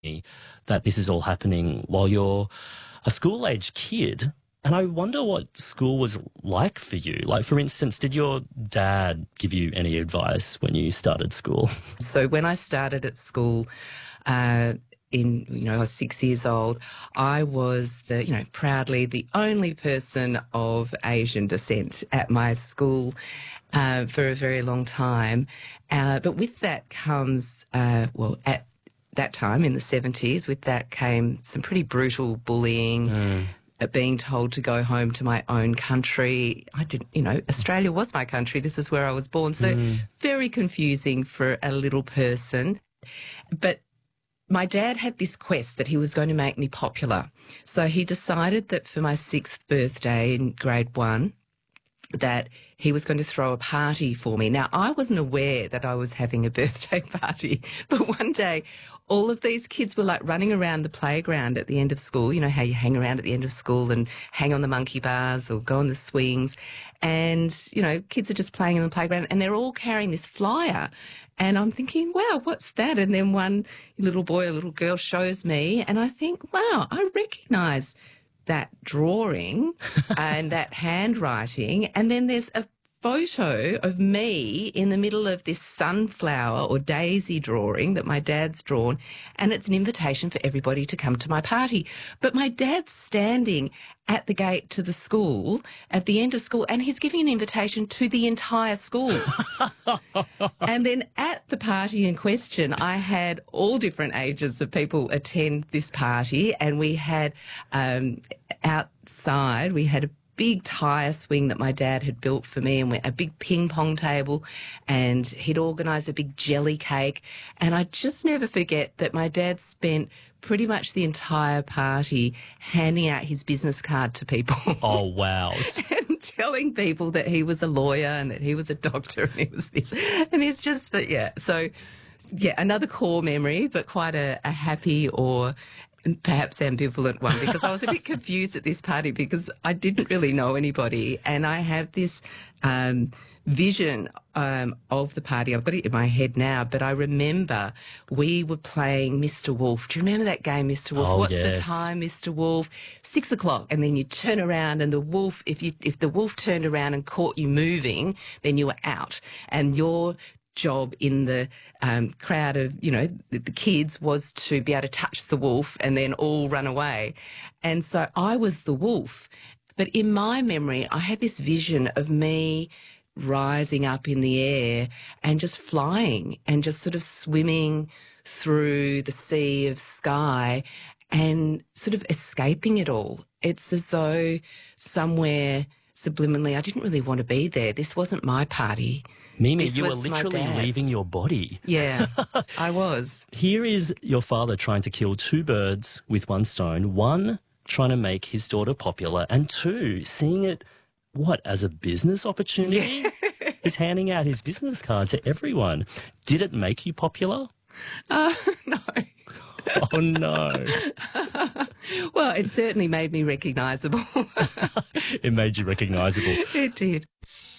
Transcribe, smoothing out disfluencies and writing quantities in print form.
that this is all happening while you're a school-age kid. And I wonder what school was like for you. Like, for instance, did your dad give you any advice when you started school? So when I started at school, I was 6 years old, I was proudly the only person of Asian descent at my school for a very long time. But with that comes, at that time in the 70s, with that came some pretty brutal bullying, being told to go home to my own country. Australia was my country. This is where I was born. So very confusing for a little person. But my dad had this quest that he was going to make me popular. So he decided that for my 6th birthday in grade 1, that he was going to throw a party for me. Now, I wasn't aware that I was having a birthday party, but one day all of these kids were like running around the playground at the end of school. You know how you hang around at the end of school and hang on the monkey bars or go on the swings. And, kids are just playing in the playground and they're all carrying this flyer. And I'm thinking, wow, what's that? And then one little boy or little girl shows me and I think, wow, I recognise that drawing and that handwriting. And then there's a photo of me in the middle of this sunflower or daisy drawing that my dad's drawn, and it's an invitation for everybody to come to my party. But my dad's standing at the gate to the school at the end of school and he's giving an invitation to the entire school. And then at the party in question, I had all different ages of people attend this party, and we had outside, we had a big tire swing that my dad had built for me, and a big ping pong table, and he'd organised a big jelly cake. And I just never forget that my dad spent pretty much the entire party handing out his business card to people. Oh, wow. And telling people that he was a lawyer and that he was a doctor and he was this. And it's just, but yeah. So, yeah, another core memory, but quite a happy or perhaps ambivalent one, because I was a bit confused at this party because I didn't really know anybody, and I have this vision of the party. I've got it in my head now, but I remember we were playing Mr. Wolf. Do you remember that game, Mr. Wolf? Oh, What's yes. the time, Mr. Wolf? 6 o'clock. And then you turn around and the wolf, if the wolf turned around and caught you moving, then you were out. And your job in the crowd of, the kids was to be able to touch the wolf and then all run away. And so I was the wolf. But in my memory, I had this vision of me rising up in the air and just flying and just sort of swimming through the sea of sky and sort of escaping it all. It's as though somewhere subliminally, I didn't really want to be there. This wasn't my party. Mimi, This you were was my literally dad's. leaving your body. Yeah, I was. Here is your father trying to kill 2 birds with 1 stone. 1, trying to make his daughter popular, and 2, seeing it, as a business opportunity? Yeah. He's handing out his business card to everyone. Did it make you popular? No. Oh, no. Well, it certainly made me recognisable. It made you recognisable. It did.